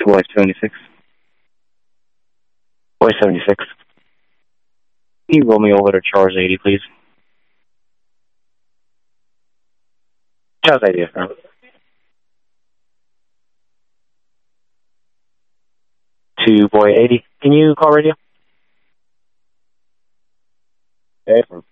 Boy 76. Boy 76. Can you roll me over to Charles 80, please? Charles 80, sir. To Boy 80. Can you call radio? Okay,